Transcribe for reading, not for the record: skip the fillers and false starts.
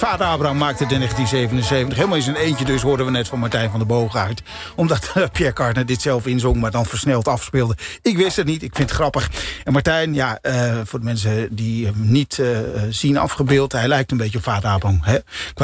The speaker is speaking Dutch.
Vader Abraham maakte het in 1977. Helemaal in zijn eentje dus, hoorden we net van Martijn van der Boogaard. Omdat Pierre Cardin dit zelf inzong, maar dan versneld afspeelde. Ik wist het niet, ik vind het grappig. En Martijn, ja, voor de mensen die hem niet zien afgebeeld... hij lijkt een beetje op Vader Abraham, hè?